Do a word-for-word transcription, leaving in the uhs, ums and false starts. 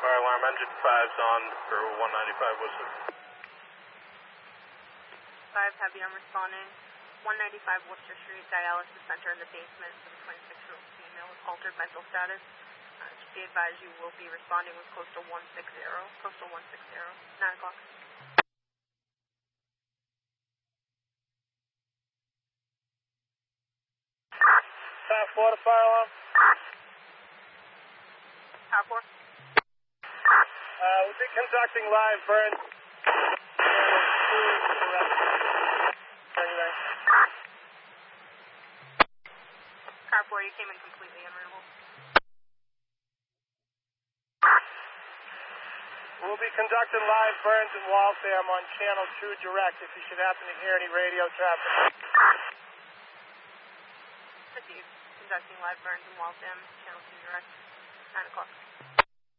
Fire alarm, engine five's on for one ninety-five Worcester. five, heavy, I'm responding. one ninety-five Worcester Street, dialysis center in the basement for the twenty-six-year-old female with altered mental status. Uh, just be advised you will be responding with Coastal one sixty, Coastal one sixty, nine o'clock. Tower four to fire alarm. Tower four. Uh, we'll be conducting live burns. Car four, you came in completely unreadable. We'll be conducting live burns in Waltham on channel two direct if you should happen to hear any radio traffic. Received. Conducting live burns in Waltham, channel two direct, nine o'clock.